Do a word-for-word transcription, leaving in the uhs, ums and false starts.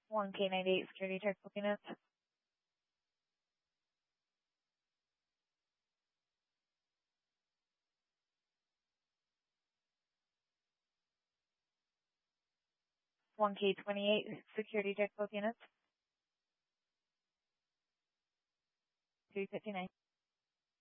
one K ninety-eight security check booking it. one K twenty-eight security check booking it. two fifty-nine.